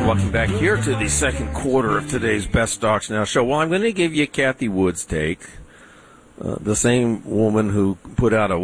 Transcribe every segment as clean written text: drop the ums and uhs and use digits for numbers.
Welcome back here to the second quarter of today's Best Stocks Now show. Well, I'm going to give you Cathie Wood's take. The same woman who put out a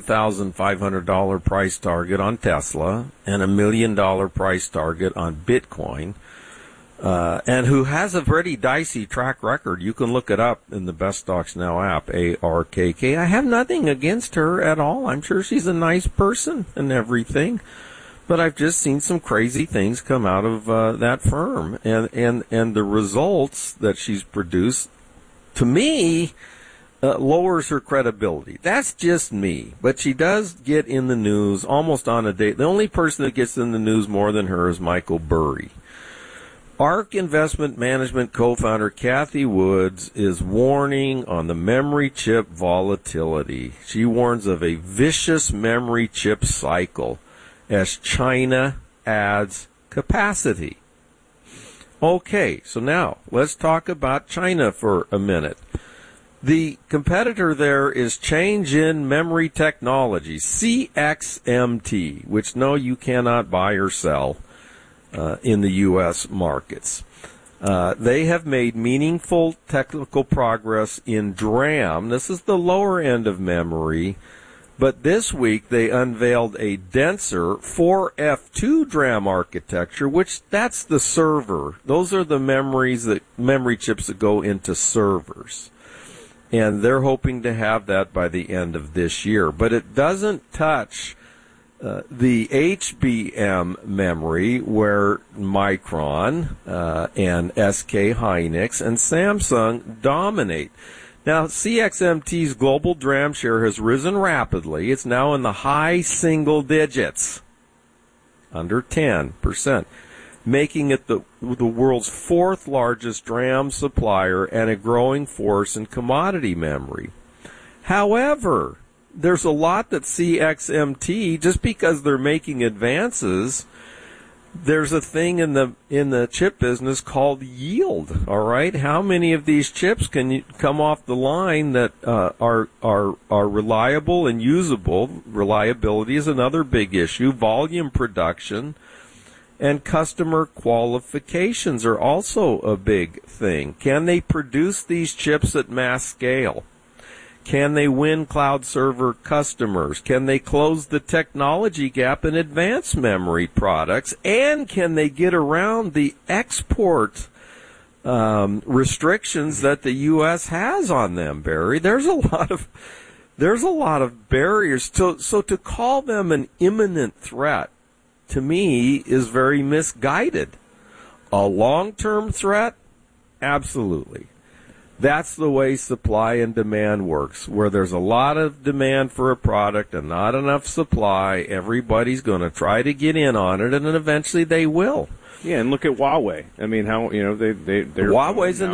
$2,500 price target on Tesla and $1 million price target on Bitcoin, and who has a pretty dicey track record. You can look it up in the Best Stocks Now app, ARKK. I have nothing against her at all. I'm sure she's a nice person and everything. But I've just seen some crazy things come out of that firm, and the results that she's produced, to me, lowers her credibility. That's just me. But she does get in the news almost on a day. The only person that gets in the news more than her is Michael Burry. ARK Investment Management co-founder Cathie Wood is warning on the memory chip volatility. She warns of a vicious memory chip cycle as China adds capacity. Okay, so now let's talk about China for a minute. The competitor there is Changjin Memory Technologies, CXMT, which no, you cannot buy or sell in the U.S. markets. They have made meaningful technical progress in DRAM. This is the lower end of memory. But this week they unveiled a denser 4F2 DRAM architecture, which that's the server. Those are the memory chips that go into servers. And they're hoping to have that by the end of this year. But it doesn't touch the HBM memory where Micron and SK Hynix and Samsung dominate. Now, CXMT's global DRAM share has risen rapidly. It's now in the high single digits, under 10%, making it the world's fourth largest DRAM supplier and a growing force in commodity memory. However, there's a lot that CXMT, just because they're making advances, there's a thing in the chip business called yield. All right, how many of these chips can come off the line that are reliable and usable? Reliability is another big issue. Volume production and customer qualifications are also a big thing. Can they produce these chips at mass scale? Can they win cloud server customers? Can they close the technology gap in advanced memory products? And can they get around the export restrictions that the U.S. has on them, Barry? There's a lot of barriers. So to call them an imminent threat, to me, is very misguided. A long-term threat? Absolutely. That's the way supply and demand works. Where there's a lot of demand for a product and not enough supply, everybody's going to try to get in on it, and then eventually they will. Yeah, and look at Huawei. I mean, how they're Huawei's